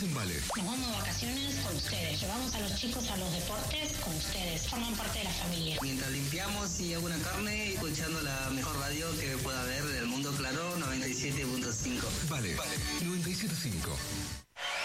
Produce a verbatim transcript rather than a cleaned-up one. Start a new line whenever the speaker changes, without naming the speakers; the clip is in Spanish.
en Vale.
Nos vamos de vacaciones con ustedes. Llevamos a los chicos a los deportes con ustedes. Forman parte de la familia.
Mientras limpiamos y hago una carne, escuchando la mejor radio que pueda haber del mundo, claro, noventa y siete punto cinco.
Vale, vale. noventa y siete punto cinco.